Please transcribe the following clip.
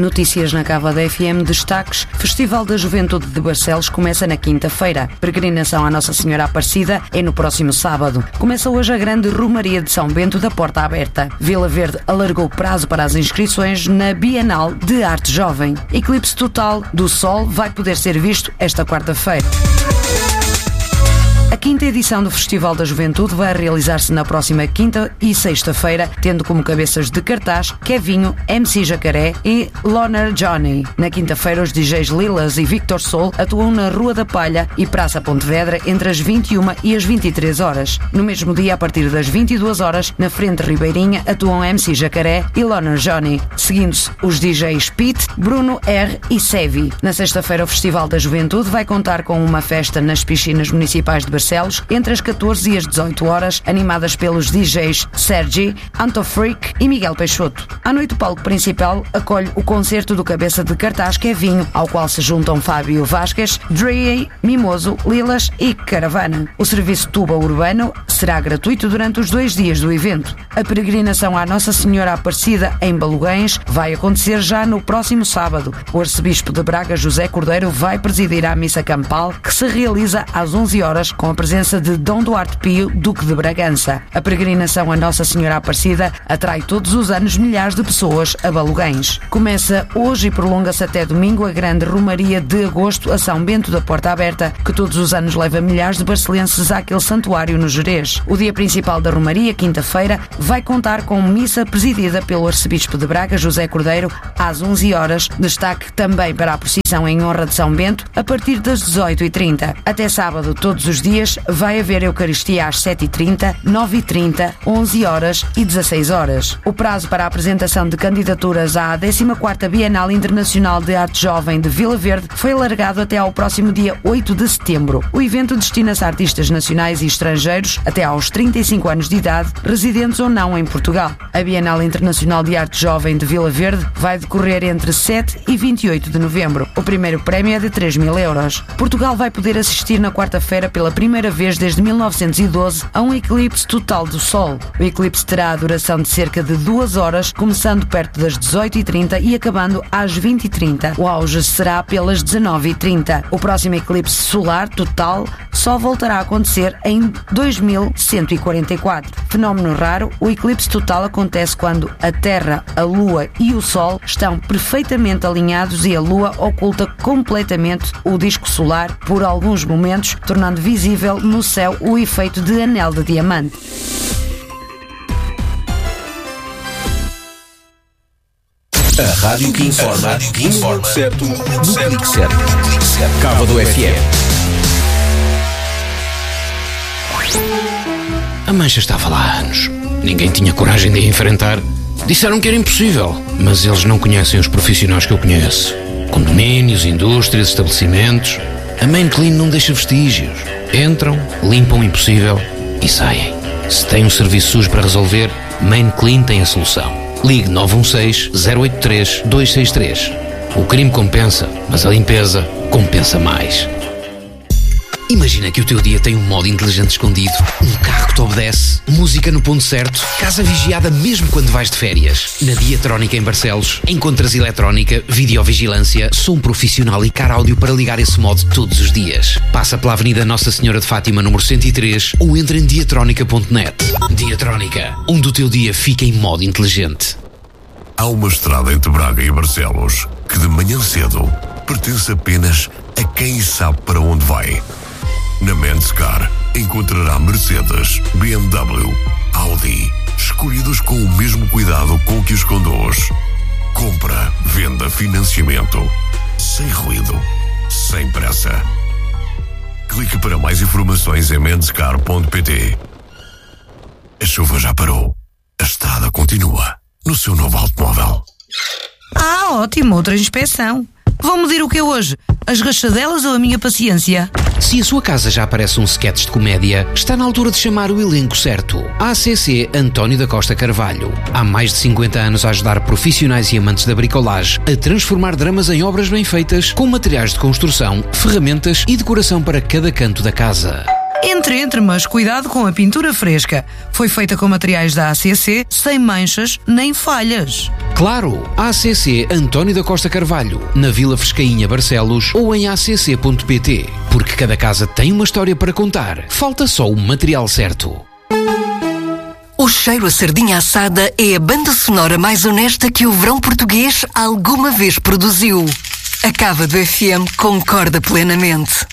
Notícias na Cava da FM, destaques. Festival da Juventude de Barcelos começa na quinta-feira. Peregrinação à Nossa Senhora Aparecida é no próximo sábado. Começa hoje a grande Romaria de São Bento da Porta Aberta. Vila Verde alargou o prazo para as inscrições na Bienal de Arte Jovem. Eclipse total do Sol vai poder ser visto esta quarta-feira. A quinta edição do Festival da Juventude vai realizar-se na próxima quinta e sexta-feira, tendo como cabeças de cartaz Kevinho, MC Jacaré e Loner Johnny. Na quinta-feira, os DJs Lilas e Victor Soul atuam na Rua da Palha e Praça Pontevedra entre as 21 e as 23 horas. No mesmo dia, a partir das 22 horas, na Frente Ribeirinha, atuam MC Jacaré e Loner Johnny, seguindo-se os DJs Pete, Bruno R e Sevi. Na sexta-feira, o Festival da Juventude vai contar com uma festa nas piscinas municipais de Barcelos entre as 14 e as 18 horas, animadas pelos DJs Sergi, Anto Freak e Miguel Peixoto. À noite, o palco principal acolhe o concerto do cabeça de cartaz Kevinho, ao qual se juntam Fábio Vasquez, Dre, Mimoso, Lilas e Caravana. O serviço tuba urbano será gratuito durante os 2 dias do evento. A peregrinação à Nossa Senhora Aparecida em Balugães vai acontecer já no próximo sábado. O arcebispo de Braga, José Cordeiro, vai presidir a missa campal, que se realiza às 11 horas com a presença de Dom Duarte Pio, Duque de Bragança. A peregrinação à Nossa Senhora Aparecida atrai todos os anos milhares de pessoas a Balugães. Começa hoje e prolonga-se até domingo a grande Romaria de Agosto a São Bento da Porta Aberta, que todos os anos leva milhares de barcelenses àquele santuário no Gerês. O dia principal da Romaria, quinta-feira, vai contar com missa presidida pelo arcebispo de Braga, José Cordeiro, às 11 horas. Destaque também para a procissão em honra de São Bento, a partir das 18h30. Até sábado, todos os dias, vai haver Eucaristia às 7h30, 9h30, 11 horas e 16 horas. O prazo para a apresentação de candidaturas à 14ª Bienal Internacional de Arte Jovem de Vila Verde foi alargado até ao próximo dia 8 de setembro. O evento destina-se a artistas nacionais e estrangeiros até aos 35 anos de idade, residentes ou não em Portugal. A Bienal Internacional de Arte Jovem de Vila Verde vai decorrer entre 7 e 28 de novembro. O primeiro prémio é de 3.000 euros. Portugal vai poder assistir na quarta-feira pela primeira vez desde 1912 a um eclipse total do Sol. O eclipse terá a duração de cerca de 2 horas, começando perto das 18h30 e acabando às 20h30. O auge será pelas 19h30. O próximo eclipse solar total só voltará a acontecer em 2144. Fenómeno raro, o eclipse total acontece quando a Terra, a Lua e o Sol estão perfeitamente alinhados e a Lua oculta completamente o disco solar por alguns momentos, tornando visível no céu o efeito de anel de diamante. A rádio que informa, certo, no clique certo. Cava do FM. A mancha estava lá há anos. Ninguém tinha coragem de a enfrentar. Disseram que era impossível, mas eles não conhecem os profissionais que eu conheço. Condomínios, indústrias, estabelecimentos. A Main Clean não deixa vestígios. Entram, limpam o impossível e saem. Se tem um serviço sujo para resolver, Main Clean tem a solução. Ligue 916-083-263. O crime compensa, mas a limpeza compensa mais. Imagina que o teu dia tem um modo inteligente escondido, um carro que te obedece, música no ponto certo, casa vigiada mesmo quando vais de férias. Na Diatrónica em Barcelos, encontras eletrónica, videovigilância, som profissional e car áudio para ligar esse modo todos os dias. Passa pela Avenida Nossa Senhora de Fátima, número 103, ou entra em diatrónica.net. Diatrónica, onde o teu dia fica em modo inteligente. Há uma estrada entre Braga e Barcelos que de manhã cedo pertence apenas a quem sabe para onde vai. Na Menscar encontrará Mercedes, BMW, Audi, escolhidos com o mesmo cuidado com que os conduz. Compra, venda, financiamento, sem ruído, sem pressa. Clique para mais informações em menscar.pt. A chuva já parou. A estrada continua no seu novo automóvel. Ah, ótimo, outra inspeção. Vão medir o que é hoje? As rachadelas ou a minha paciência? Se a sua casa já parece um sketch de comédia, está na altura de chamar o elenco certo. ACC António da Costa Carvalho. Há mais de 50 anos a ajudar profissionais e amantes da bricolagem a transformar dramas em obras bem feitas, com materiais de construção, ferramentas e decoração para cada canto da casa. Entre, mas cuidado com a pintura fresca. Foi feita com materiais da ACC, sem manchas nem falhas. Claro, ACC António da Costa Carvalho, na Vila Frescainha, Barcelos, ou em acc.pt. Porque cada casa tem uma história para contar. Falta só o material certo. O Cheiro a Sardinha Assada é a banda sonora mais honesta que o verão português alguma vez produziu. A Cava do FM concorda plenamente.